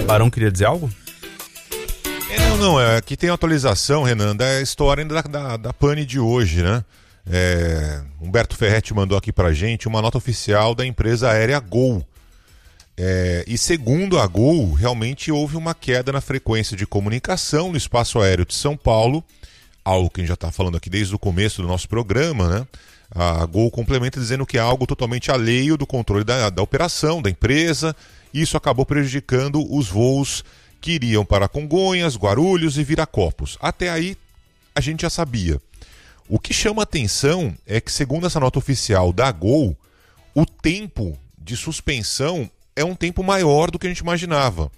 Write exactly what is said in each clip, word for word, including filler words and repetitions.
Barão queria dizer algo? É, não, não, é, aqui tem atualização, Renan, da história da, da, da pane de hoje, né? É, Humberto Ferretti mandou aqui pra gente uma nota oficial da empresa aérea Gol. É, e segundo a Gol, realmente houve uma queda na frequência de comunicação no espaço aéreo de São Paulo, algo que a gente já está falando aqui desde o começo do nosso programa, né? A Gol complementa dizendo que é algo totalmente alheio do controle da, da operação, da empresa. Isso acabou prejudicando os voos que iriam para Congonhas, Guarulhos e Viracopos. Até aí a gente já sabia. O que chama atenção é que, segundo essa nota oficial da Gol, o tempo de suspensão é um tempo maior do que a gente imaginava.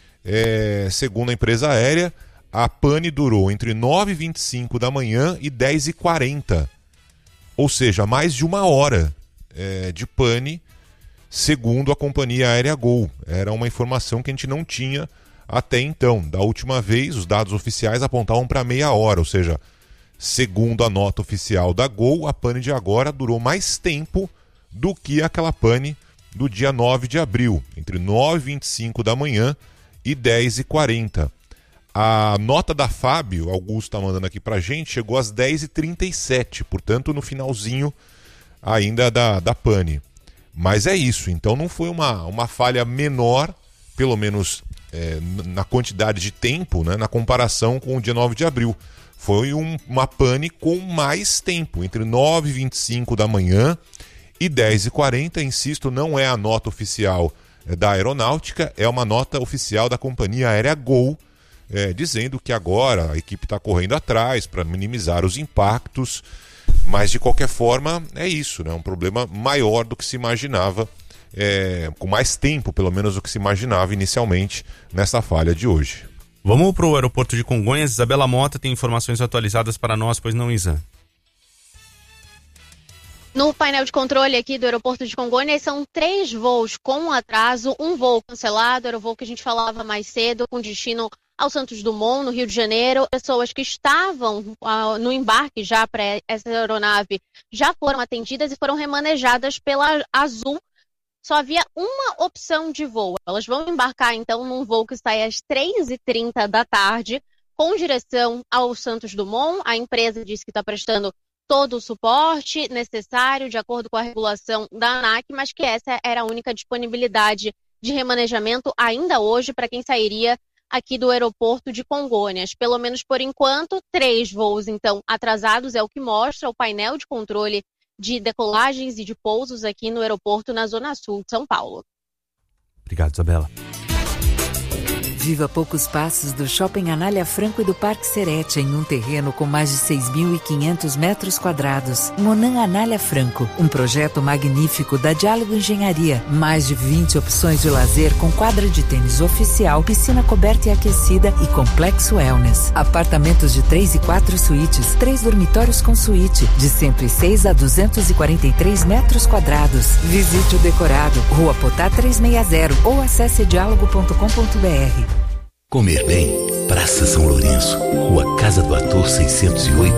É, segundo a empresa aérea, a pane durou entre nove e vinte e cinco da manhã e dez e quarenta. Ou seja, mais de uma hora é, de pane, segundo a companhia aérea Gol. Era uma informação que a gente não tinha até então. Da última vez, os dados oficiais apontavam para meia hora, ou seja, segundo a nota oficial da Gol, a pane de agora durou mais tempo do que aquela pane do dia nove de abril, entre nove e vinte e cinco da manhã e dez e quarenta. A nota da Fábio, Augusto está mandando aqui pra gente, chegou às dez e trinta e sete, portanto no finalzinho ainda da, da pane. Mas é isso, então não foi uma, uma falha menor, pelo menos é, na quantidade de tempo, né, na comparação com o dia nove de abril. Foi um, uma pane com mais tempo, entre nove e vinte e cinco da manhã e dez e quarenta, insisto, não é a nota oficial da aeronáutica, é uma nota oficial da companhia aérea Gol, é, dizendo que agora a equipe está correndo atrás para minimizar os impactos, mas de qualquer forma é isso, né? Um problema maior do que se imaginava, é, com mais tempo pelo menos do que se imaginava inicialmente nessa falha de hoje. Vamos para o aeroporto de Congonhas. Isabela Mota tem informações atualizadas para nós, pois não, Isa? No painel de controle aqui do aeroporto de Congonhas, são três voos com atraso, um voo cancelado, era o voo que a gente falava mais cedo, com destino ao Santos Dumont, no Rio de Janeiro. Pessoas que estavam uh, no embarque já para essa aeronave já foram atendidas e foram remanejadas pela Azul. Só havia uma opção de voo. Elas vão embarcar, então, num voo que sai às três e trinta da tarde, com direção ao Santos Dumont. A empresa disse que está prestando todo o suporte necessário, de acordo com a regulação da ANAC, mas que essa era a única disponibilidade de remanejamento ainda hoje para quem sairia aqui do aeroporto de Congonhas. Pelo menos por enquanto, três voos, então, atrasados, é o que mostra o painel de controle de decolagens e de pousos aqui no aeroporto na Zona Sul de São Paulo. Obrigado, Isabela. Viva poucos passos do Shopping Anália Franco e do Parque Serete, em um terreno com mais de seis mil e quinhentos metros quadrados. Monan Anália Franco, um projeto magnífico da Diálogo Engenharia. Mais de vinte opções de lazer com quadra de tênis oficial, piscina coberta e aquecida e complexo wellness. Apartamentos de três e quatro suítes, três dormitórios com suíte, de cento e seis a duzentos e quarenta e três metros quadrados. Visite o decorado, Rua Potá trezentos e sessenta ou acesse diálogo ponto com ponto br. Comer bem, Praça São Lourenço, Rua Casa do Ator seiscentos e oito.